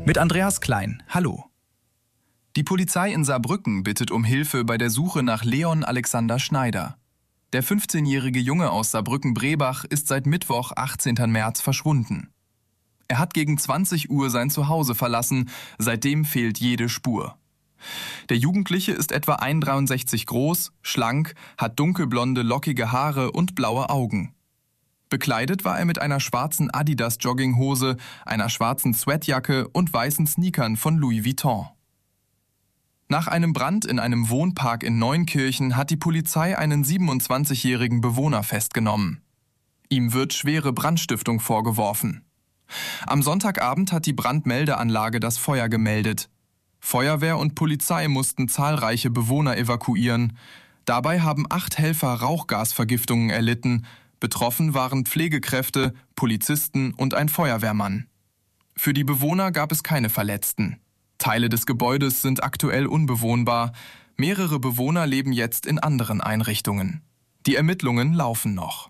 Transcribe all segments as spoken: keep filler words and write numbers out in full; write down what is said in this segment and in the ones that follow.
Mit Andreas Klein. Hallo. Die Polizei in Saarbrücken bittet um Hilfe bei der Suche nach Leon Alexander Schneider. Der fünfzehnjährige Junge aus Saarbrücken-Brebach ist seit Mittwoch, achtzehnten März, verschwunden. Er hat gegen zwanzig Uhr sein Zuhause verlassen, seitdem fehlt jede Spur. Der Jugendliche ist etwa eins Komma dreiundsechzig groß, schlank, hat dunkelblonde, lockige Haare und blaue Augen. Bekleidet war er mit einer schwarzen Adidas-Jogginghose, einer schwarzen Sweatjacke und weißen Sneakern von Louis Vuitton. Nach einem Brand in einem Wohnpark in Neunkirchen hat die Polizei einen siebenundzwanzigjährigen Bewohner festgenommen. Ihm wird schwere Brandstiftung vorgeworfen. Am Sonntagabend hat die Brandmeldeanlage das Feuer gemeldet. Feuerwehr und Polizei mussten zahlreiche Bewohner evakuieren. Dabei haben acht Helfer Rauchgasvergiftungen erlitten. Betroffen waren Pflegekräfte, Polizisten und ein Feuerwehrmann. Für die Bewohner gab es keine Verletzten. Teile des Gebäudes sind aktuell unbewohnbar. Mehrere Bewohner leben jetzt in anderen Einrichtungen. Die Ermittlungen laufen noch.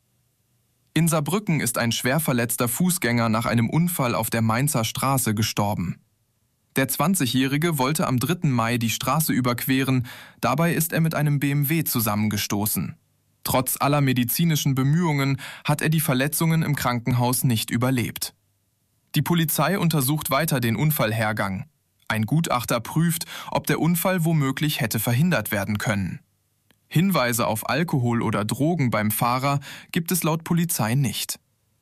In Saarbrücken ist ein schwer verletzter Fußgänger nach einem Unfall auf der Mainzer Straße gestorben. Der zwanzigjährige wollte am dritten Mai die Straße überqueren, dabei ist er mit einem B M W zusammengestoßen. Trotz aller medizinischen Bemühungen hat er die Verletzungen im Krankenhaus nicht überlebt. Die Polizei untersucht weiter den Unfallhergang. Ein Gutachter prüft, ob der Unfall womöglich hätte verhindert werden können. Hinweise auf Alkohol oder Drogen beim Fahrer gibt es laut Polizei nicht.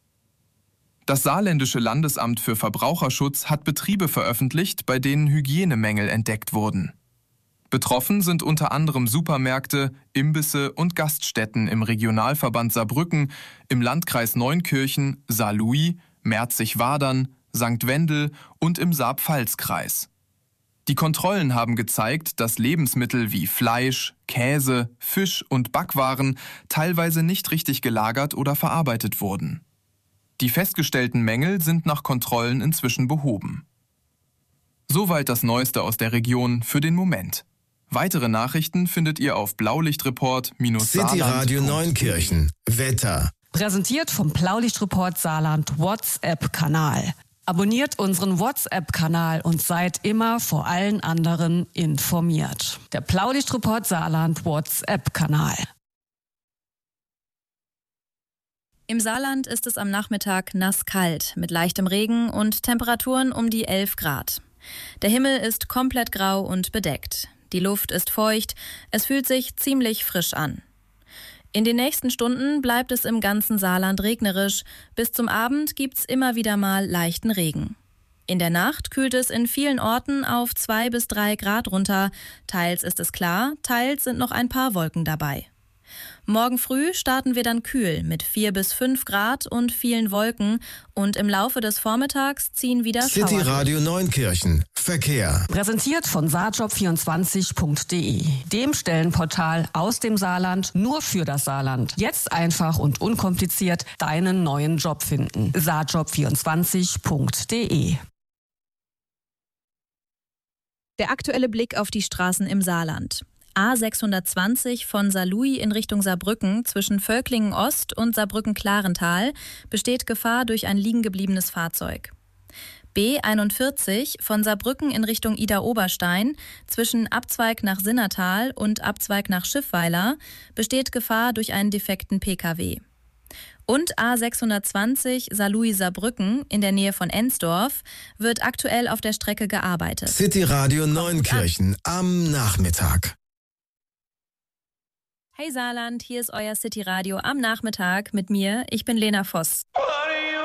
Das Saarländische Landesamt für Verbraucherschutz hat Betriebe veröffentlicht, bei denen Hygienemängel entdeckt wurden. Betroffen sind unter anderem Supermärkte, Imbisse und Gaststätten im Regionalverband Saarbrücken, im Landkreis Neunkirchen, Saarlouis, Merzig-Wadern, Sankt Wendel und im Saar-Pfalz-Kreis. Die Kontrollen haben gezeigt, dass Lebensmittel wie Fleisch, Käse, Fisch und Backwaren teilweise nicht richtig gelagert oder verarbeitet wurden. Die festgestellten Mängel sind nach Kontrollen inzwischen behoben. Soweit das Neueste aus der Region für den Moment. Weitere Nachrichten findet ihr auf blaulichtreport-saarland. City Radio Neunkirchen. Wetter. Präsentiert vom Blaulichtreport Saarland WhatsApp-Kanal. Abonniert unseren WhatsApp-Kanal und seid immer vor allen anderen informiert. Der Blaulichtreport Saarland WhatsApp-Kanal. Im Saarland ist es am Nachmittag nasskalt mit leichtem Regen und Temperaturen um die elf Grad. Der Himmel ist komplett grau und bedeckt. Die Luft ist feucht, es fühlt sich ziemlich frisch an. In den nächsten Stunden bleibt es im ganzen Saarland regnerisch. Bis zum Abend gibt's immer wieder mal leichten Regen. In der Nacht kühlt es in vielen Orten auf zwei bis drei Grad runter. Teils ist es klar, teils sind noch ein paar Wolken dabei. Morgen früh starten wir dann kühl mit vier bis fünf Grad und vielen Wolken und im Laufe des Vormittags ziehen wieder Schauer. City Radio Neunkirchen. Verkehr. Präsentiert von saarjob vierundzwanzig punkt de, dem Stellenportal aus dem Saarland nur für das Saarland. Jetzt einfach und unkompliziert deinen neuen Job finden. saarjob vierundzwanzig punkt de. Der aktuelle Blick auf die Straßen im Saarland. A sechshundertzwanzig von Saarlouis in Richtung Saarbrücken zwischen Völklingen Ost und Saarbrücken-Klarental besteht Gefahr durch ein liegengebliebenes Fahrzeug. B einundvierzig von Saarbrücken in Richtung Idar-Oberstein zwischen Abzweig nach Sinnertal und Abzweig nach Schiffweiler besteht Gefahr durch einen defekten P K W. Und A sechshundertzwanzig Saarlouis-Saarbrücken in der Nähe von Ensdorf wird aktuell auf der Strecke gearbeitet. City Radio Neunkirchen am Nachmittag. Hey Saarland, hier ist euer City Radio am Nachmittag mit mir. Ich bin Lena Voss.